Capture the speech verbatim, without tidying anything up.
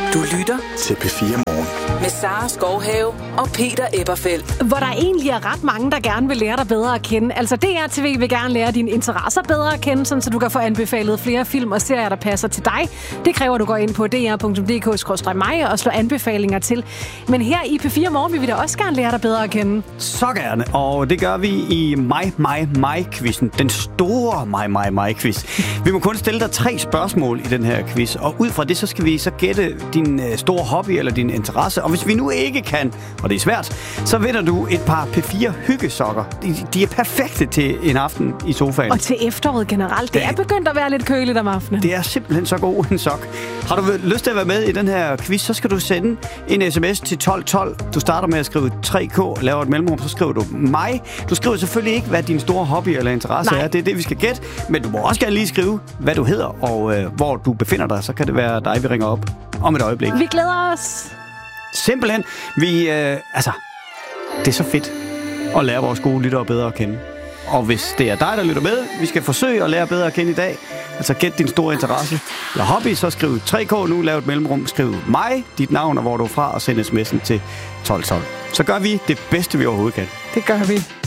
Du lytter til P fire Morgen. Med Sara Skovhave og Peter Eberfeldt. Hvor der egentlig er ret mange, der gerne vil lære dig bedre at kende. Altså D R T V vil gerne lære dine interesser bedre at kende, sådan, så du kan få anbefalet flere film og serier, der passer til dig. Det kræver, at du går ind på d r punktum d k skråstreg mig og slår anbefalinger til. Men her i P fire Morgen vil vi da også gerne lære dig bedre at kende. Så gerne, og det gør vi i mig, mig, mig-quizzen. Den store mig, mig, mig-quiz. Vi må kun stille dig tre spørgsmål i den her quiz, og ud fra det, så skal vi så gætte din øh, store hobby eller din interesse. Og hvis vi nu ikke kan, og det er svært, så vinder du et par P fire hyggesokker. De, de er perfekte til en aften i sofaen. Og til efteråret generelt. Det er begyndt at være lidt køligt om aftenen. Det er simpelthen så god en sok. Har du lyst til at være med i den her quiz, så skal du sende en sms til tolv tolv. Du starter med at skrive tre k, laver et mellemrum, så skriver du mig. Du skriver selvfølgelig ikke, hvad din store hobby eller interesse Nej. er. Det er det, vi skal gætte. Men du må også gerne lige skrive, hvad du hedder og øh, hvor du befinder dig. Så kan det være dig, vi ringer op om et øjeblik. Vi glæder os. Simpelthen. Vi, øh, altså, det er så fedt at lære vores gode lyttere bedre at kende. Og hvis det er dig, der lytter med, vi skal forsøge at lære bedre at kende i dag. Altså gæt din store interesse eller hobby, så skriv tre k nu, lav et mellemrum, skriv mig, dit navn og hvor du er fra, og send sms'en til tolv tolv. Så gør vi det bedste, vi overhovedet kan. Det gør vi.